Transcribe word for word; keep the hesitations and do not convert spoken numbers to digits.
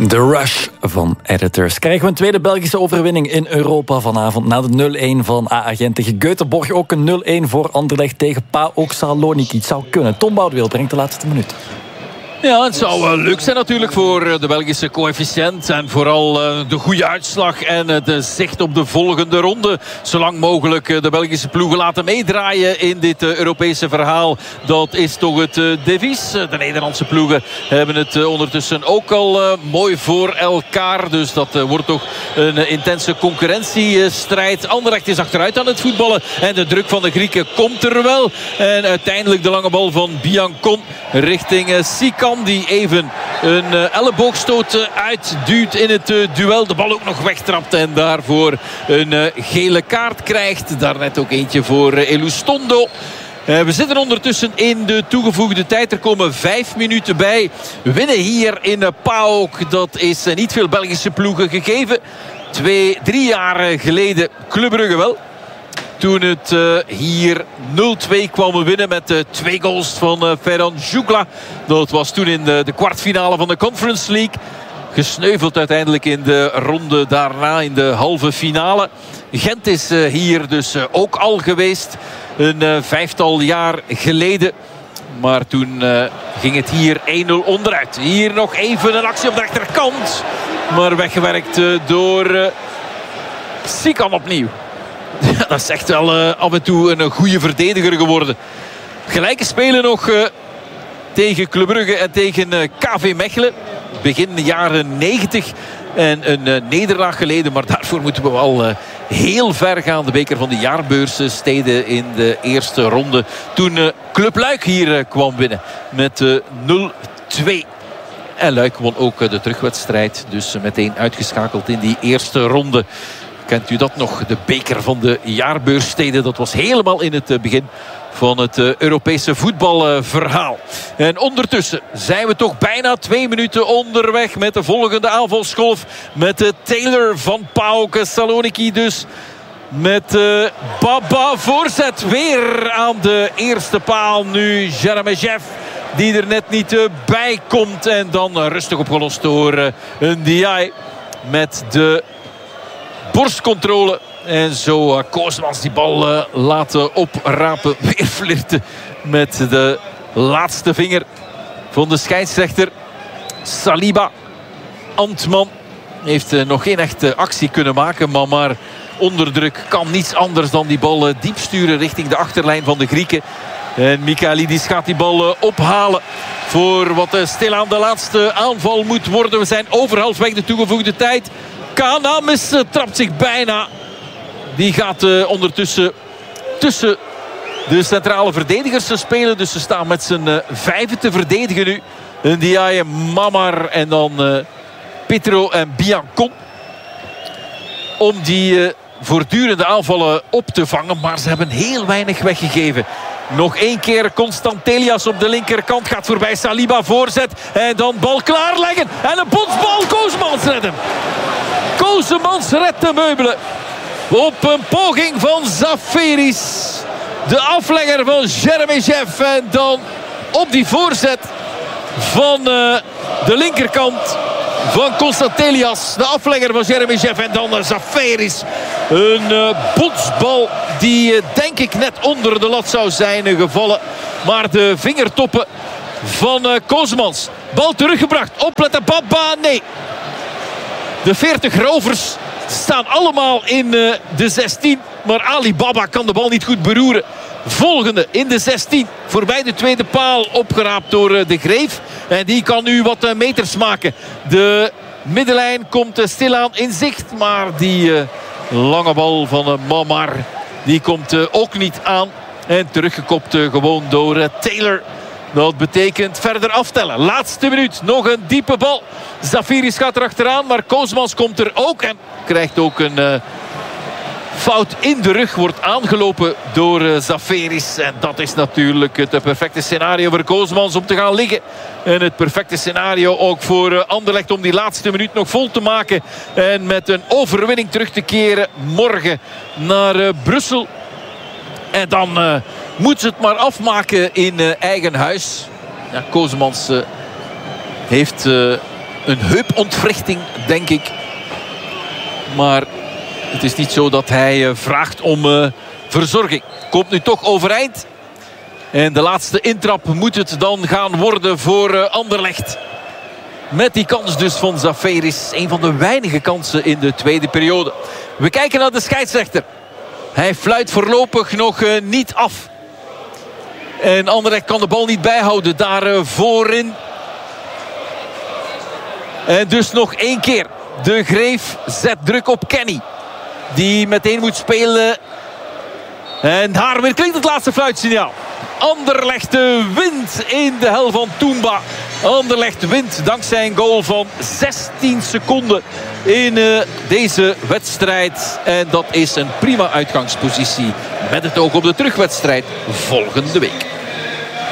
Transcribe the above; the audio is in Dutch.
De Rush van Editors. Krijgen we een tweede Belgische overwinning in Europa vanavond. Na de nul een van A A Gent tegen Göteborg. Ook een nul een voor Anderlecht tegen PAOK Saloniki. Het zou kunnen. Tom Boudewil brengt de laatste minuut. Ja, het zou uh, leuk zijn natuurlijk voor de Belgische coëfficiënt. En vooral uh, de goede uitslag en uh, de zicht op de volgende ronde. Zolang mogelijk uh, de Belgische ploegen laten meedraaien in dit uh, Europese verhaal. Dat is toch het uh, devies. De Nederlandse ploegen hebben het uh, ondertussen ook al uh, mooi voor elkaar. Dus dat uh, wordt toch een uh, intense concurrentiestrijd. Anderlecht is achteruit aan het voetballen. En de druk van de Grieken komt er wel. En uiteindelijk de lange bal van Biancon richting uh, Sikan. Die even een uh, elleboogstoot uh, uitduwt in het uh, duel. De bal ook nog wegtrapt en daarvoor een uh, gele kaart krijgt. Daarnet ook eentje voor uh, Elustondo. Uh, we zitten ondertussen in de toegevoegde tijd. Er komen vijf minuten bij. Winnen hier in uh, PAOK. Dat is uh, niet veel Belgische ploegen gegeven. Twee, drie jaar geleden Club Brugge wel. Toen het uh, hier nul twee kwam winnen met uh, twee goals van uh, Ferran Jugla. Dat was toen in de, de kwartfinale van de Conference League. Gesneuveld uiteindelijk in de ronde daarna in de halve finale. Gent is uh, hier dus uh, ook al geweest. Een uh, vijftal jaar geleden. Maar toen uh, ging het hier één nul onderuit. Hier nog even een actie op de rechterkant. Maar weggewerkt uh, door uh, Sikan opnieuw. Ja, dat is echt wel uh, af en toe een goede verdediger geworden. Gelijke spelen nog uh, tegen Club Brugge en tegen uh, K V Mechelen. Begin jaren negentig. En een uh, nederlaag geleden. Maar daarvoor moeten we wel uh, heel ver gaan. De beker van de jaarbeurs uh, steden in de eerste ronde. Toen uh, Club Luik hier uh, kwam winnen. Met uh, nul twee. En Luik won ook uh, de terugwedstrijd. Dus uh, meteen uitgeschakeld in die eerste ronde. Kent u dat nog? De beker van de jaarbeurssteden. Dat was helemaal in het begin van het Europese voetbalverhaal. En ondertussen zijn we toch bijna twee minuten onderweg met de volgende aanvalsgolf. Met de Taylor van PAOK Saloniki dus. Met uh, Baba voorzet weer aan de eerste paal. Nu Jeremejeff die er net niet uh, bij komt. En dan uh, rustig opgelost door uh, Ndiaye met de borstcontrole. En zo uh, Koosmans die bal uh, laten oprapen. Weer flirten met de laatste vinger van de scheidsrechter. Saliba. Antman heeft uh, nog geen echte actie kunnen maken. Maar, maar onder druk kan niets anders dan die bal uh, diep sturen richting de achterlijn van de Grieken. En Michailidis gaat die bal uh, ophalen. Voor wat uh, stilaan de laatste aanval moet worden. We zijn over halfweg de toegevoegde tijd. Kanamis uh, trapt zich bijna. Die gaat uh, ondertussen tussen de centrale verdedigers te spelen. Dus ze staan met z'n uh, vijven te verdedigen nu. Ndiaye, Mamar en dan uh, Petro en Biancon. Om die uh, voortdurende aanvallen op te vangen. Maar ze hebben heel weinig weggegeven. Nog één keer Constantelias op de linkerkant. Gaat voorbij Saliba, voorzet. En dan bal klaarleggen. En een botsbal. Koosmans redden. Koosmans redt de meubelen. Op een poging van Zaferis. De aflegger van Jeremejeff. En dan op die voorzet van uh, de linkerkant van Constantelias. De aflegger van Jeremejeff. En dan uh, Zaferis. Een uh, botsbal die uh, denk ik net onder de lat zou zijn uh, gevallen. Maar de vingertoppen van uh, Koosmans. Bal teruggebracht. Opletten. Baba. Nee. De veertig rovers staan allemaal in uh, de zestien. Maar Ali Baba kan de bal niet goed beroeren. Volgende in de zestien. Voorbij de tweede paal. Opgeraapt door uh, de Greef. En die kan nu wat uh, meters maken. De middenlijn komt uh, stilaan in zicht. Maar die uh, lange bal van uh, Mamar. Die komt uh, ook niet aan. En teruggekopt uh, gewoon door uh, Taylor. Dat betekent verder aftellen. Laatste minuut. Nog een diepe bal. Zafiris gaat erachteraan. Maar Koosmans komt er ook. En krijgt ook een uh, fout in de rug. Wordt aangelopen door uh, Zafiris. En dat is natuurlijk het perfecte scenario voor Koosmans om te gaan liggen. En het perfecte scenario ook voor uh, Anderlecht om die laatste minuut nog vol te maken. En met een overwinning terug te keren morgen naar uh, Brussel. En dan uh, moet ze het maar afmaken in uh, eigen huis. Ja, Koosmans uh, heeft uh, een heupontwrichting, denk ik. Maar het is niet zo dat hij uh, vraagt om uh, verzorging. Komt nu toch overeind. En de laatste intrap moet het dan gaan worden voor uh, Anderlecht. Met die kans dus van Zaferis. Een van de weinige kansen in de tweede periode. We kijken naar de scheidsrechter. Hij fluit voorlopig nog uh, niet af. En Anderlecht kan de bal niet bijhouden. Daar uh, voorin. En dus nog één keer. De Greef zet druk op Kenny. Die meteen moet spelen. En daar weer klinkt het laatste fluitsignaal. Anderlecht wint in de hel van Toumba. Anderlecht wint dankzij een goal van zestien seconden in uh, deze wedstrijd. En dat is een prima uitgangspositie met het oog op de terugwedstrijd volgende week.